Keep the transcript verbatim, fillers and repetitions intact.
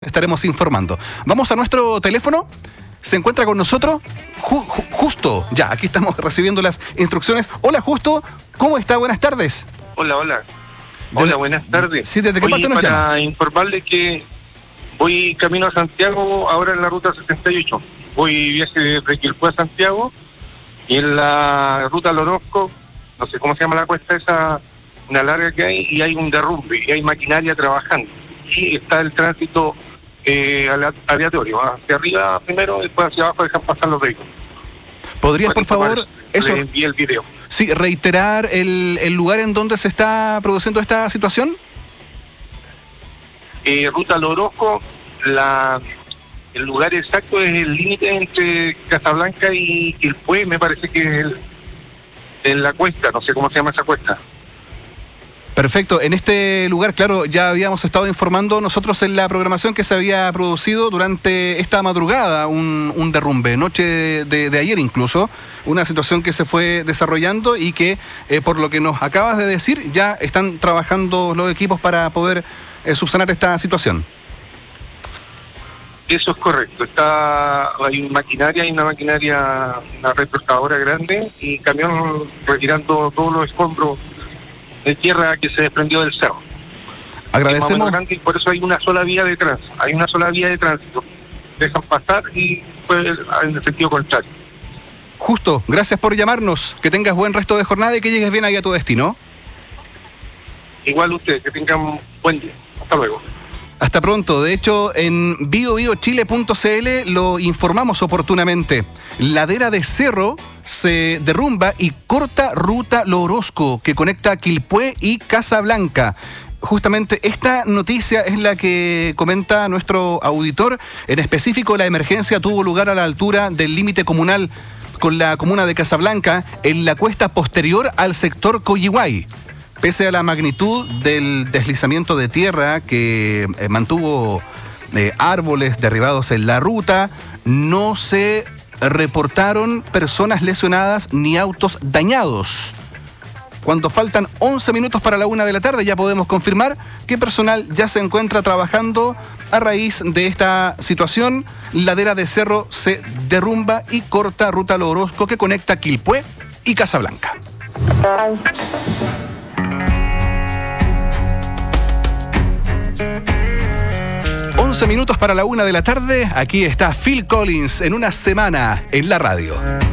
Estaremos informando. Vamos a nuestro teléfono. Se encuentra con nosotros Ju- Ju- Justo. Ya, aquí estamos recibiendo las instrucciones. Hola, Justo. ¿Cómo está? Buenas tardes. Hola, hola. Hola, Desde- buenas tardes. Sí, ¿desde qué Oye, parte nos para llama? informarle que voy camino a Santiago ahora en la ruta setenta y ocho. Voy viaje de Quilpué a Santiago y en la ruta al Orozco, no sé cómo se llama la cuesta esa, una larga que hay, y hay un derrumbe y hay maquinaria trabajando. Y está el tránsito eh, ale- aleatorio, hacia arriba primero, después hacia abajo dejan pasar los vehículos. ¿Podrías, por Bueno, favor, eso, le envié el video. sí, reiterar el, el lugar en donde se está produciendo esta situación? Eh, ruta al Orozco, la, el lugar exacto es el límite entre Casablanca y Quilpué, me parece que es el, en la cuesta, no sé cómo se llama esa cuesta. Perfecto. En este lugar, claro, ya habíamos estado informando nosotros en la programación que se había producido durante esta madrugada, un, un derrumbe, noche de, de ayer incluso, una situación que se fue desarrollando y que, eh, por lo que nos acabas de decir, ya están trabajando los equipos para poder eh, subsanar esta situación. Eso es correcto, está hay maquinaria, hay una maquinaria, una retroexcavadora grande y camión retirando todos los escombros de tierra que se desprendió del cerro. Es más o menos Agradecemos. grande y por eso hay una sola vía de tránsito, hay una sola vía de tránsito. Dejan pasar y pues en el sentido contrario. Justo, gracias por llamarnos. Que tengas buen resto de jornada y que llegues bien ahí a tu destino. Igual ustedes, que tengan buen día. Hasta luego. Hasta pronto. De hecho, en bio bio chile punto c l lo informamos oportunamente. Ladera de Cerro se derrumba y corta ruta Lo Orozco, que conecta Quilpué y Casablanca. Justamente esta noticia es la que comenta nuestro auditor. En específico, la emergencia tuvo lugar a la altura del límite comunal con la comuna de Casablanca, en la cuesta posterior al sector Coyihuay. Pese a la magnitud del deslizamiento de tierra que eh, mantuvo eh, árboles derribados en la ruta, no se reportaron personas lesionadas ni autos dañados. Cuando faltan once minutos para la una de la tarde, ya podemos confirmar que personal ya se encuentra trabajando a raíz de esta situación. Ladera de Cerro se derrumba y corta ruta Lo Orozco que conecta Quilpué y Casablanca. once minutos para la una de la tarde. Aquí está Phil Collins en Una Semana en la radio.